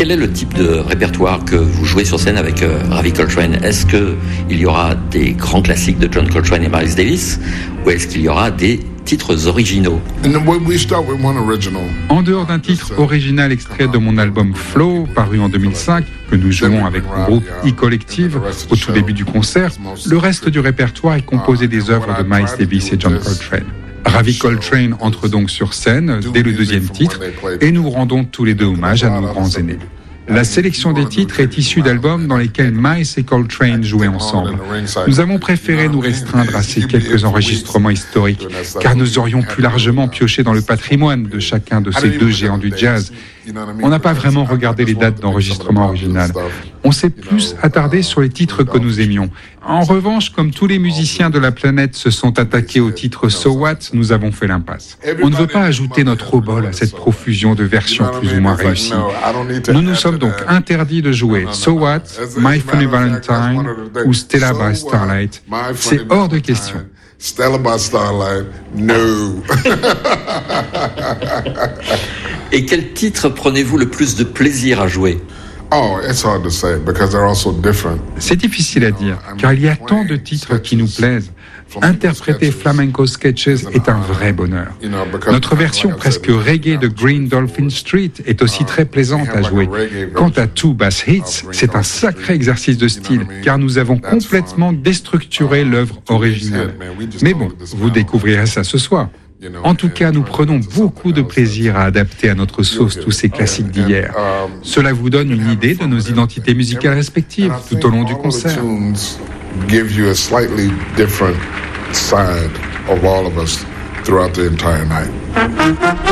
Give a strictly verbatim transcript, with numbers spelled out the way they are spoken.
Quel est le type de répertoire que vous jouez sur scène avec euh, Ravi Coltrane? Est-ce qu'il y aura des grands classiques de John Coltrane et Miles Davis, ou est-ce qu'il y aura des titres originaux? En dehors d'un titre original extrait de mon album Flow, paru en deux mille cinq, que nous jouons avec mon groupe E-Collective au tout début du concert, le reste du répertoire est composé des œuvres de Miles Davis et John Coltrane. Ravi Coltrane entre donc sur scène dès le deuxième titre et nous rendons tous les deux hommage à nos grands aînés. La sélection des titres est issue d'albums dans lesquels Miles et Coltrane jouaient ensemble. Nous avons préféré nous restreindre à ces quelques enregistrements historiques, car nous aurions pu largement piocher dans le patrimoine de chacun de ces deux géants du jazz. On n'a pas vraiment regardé les dates d'enregistrement original. On s'est plus attardé sur les titres que nous aimions. En revanche, comme tous les musiciens de la planète se sont attaqués au titre So What, nous avons fait l'impasse. On ne veut pas ajouter notre obol à cette profusion de versions plus ou moins réussies. Nous nous sommes donc interdits de jouer So What, My Funny Valentine ou Stella by Starlight. C'est hors de question. Stella by Starlight, no. Et quel titre prenez-vous le plus de plaisir à jouer? Oh, it's hard to say because they're all so different. C'est difficile à dire, car il y a tant de titres qui nous plaisent. Interpréter Flamenco Sketches est un vrai bonheur. Notre version presque reggae de Green Dolphin Street est aussi très plaisante à jouer. Quant à Two Bass Hits, c'est un sacré exercice de style, car nous avons complètement déstructuré l'œuvre originale. Mais bon, vous découvrirez ça ce soir. En tout cas, nous prenons beaucoup de plaisir à adapter à notre sauce tous ces classiques d'hier. Cela vous donne une idée de nos identités musicales respectives tout au long du concert. Gives you a slightly different side of all of us throughout the entire night.